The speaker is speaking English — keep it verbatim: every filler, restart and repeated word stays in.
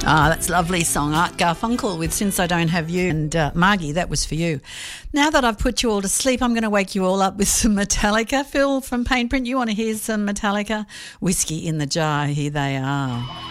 Ah, that's a lovely song. Art Garfunkel with Since I Don't Have You. And uh, Margie, that was for you. Now that I've put you all to sleep, I'm going to wake you all up with some Metallica. Phil from Painprint, you want to hear some Metallica? Whiskey in the Jar, here they are.